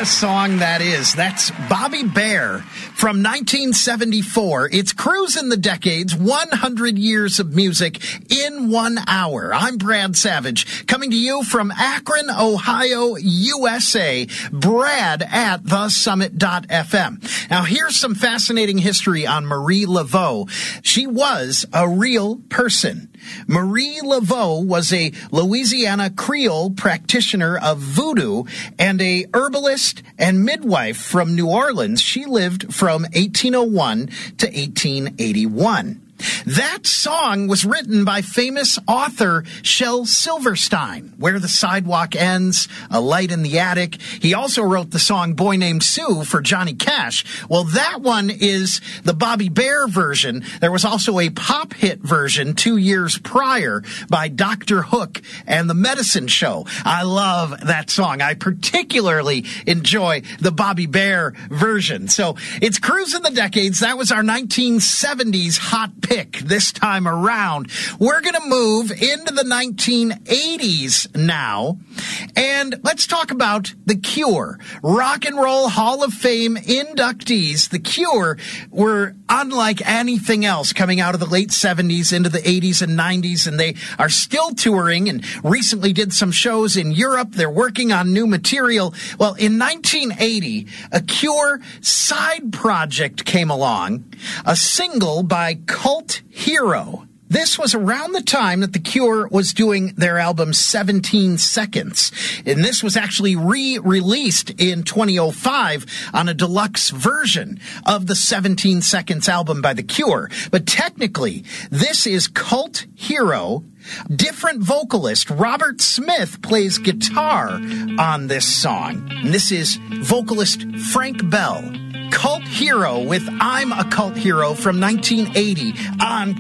a song that is. That's Bobby Bare from 1974. It's Cruising the Decades, 100 years of music in 1 hour. I'm Brad Savage, coming to you from Akron, Ohio, USA. Brad at thesummit.fm. Now, here's some fascinating history on Marie Laveau. She was a real person. Marie Laveau was a Louisiana Creole practitioner of voodoo and a herbalist and midwife from New Orleans. She lived from 1801 to 1881. That song was written by famous author Shel Silverstein, Where the Sidewalk Ends, A Light in the Attic. He also wrote the song Boy Named Sue for Johnny Cash. Well, that one is the Bobby Bare version. There was also a pop hit version 2 years prior by Dr. Hook and the Medicine Show. I love that song. I particularly enjoy the Bobby Bare version. So it's Cruising the Decades. That was our 1970s hot pick this time around. We're going to move into the 1980s now, and let's talk about The Cure. Rock and Roll Hall of Fame inductees. The Cure were unlike anything else coming out of the late 70s into the 80s and 90s, and they are still touring and recently did some shows in Europe. They're working on new material. Well, in 1980, a Cure side project came along, a single by Cult Hero. This was around the time that The Cure was doing their album 17 Seconds. And this was actually re-released in 2005 on a deluxe version of the 17 Seconds album by The Cure. But technically, this is Cult Hero. Different vocalist Robert Smith plays guitar on this song. And this is vocalist Frank Bell. Cult Hero with I'm a Cult Hero from 1980 on